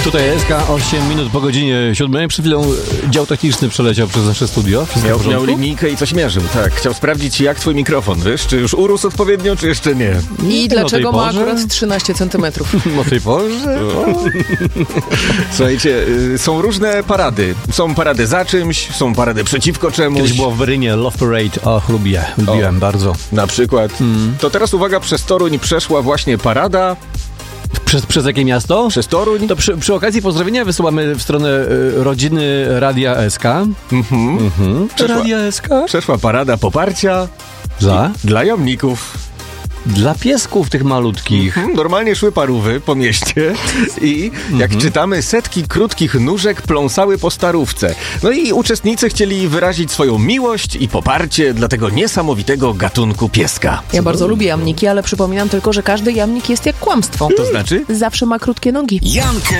Tutaj SK 8 minut po godzinie 7. Przed chwilą dział techniczny przeleciał przez nasze studio. Miał linijkę i coś mierzył, tak. Chciał sprawdzić, jak twój mikrofon, wiesz, czy już urósł odpowiednio, czy jeszcze nie. I dlaczego ma akurat 13 centymetrów? O tej porze? Słuchajcie, są różne parady. Są parady za czymś, są parady przeciwko czemuś. Kiedyś było w Berlinie Love Parade. Och, lubiłem bardzo. Na przykład. To teraz uwaga, przez Toruń przeszła właśnie parada. Przez jakie miasto? Przez Toruń. To przy okazji pozdrowienia wysyłamy w stronę rodziny Radia SK. Radia SK. Przeszła parada poparcia dla jamników. Dla piesków tych malutkich. Normalnie szły parówy po mieście i jak czytamy, setki krótkich nóżek pląsały po starówce. No i uczestnicy chcieli wyrazić swoją miłość i poparcie dla tego niesamowitego gatunku pieska. Ja bardzo lubię jamniki, ale przypominam tylko, że każdy jamnik jest jak kłamstwo. To znaczy? Zawsze ma krótkie nogi.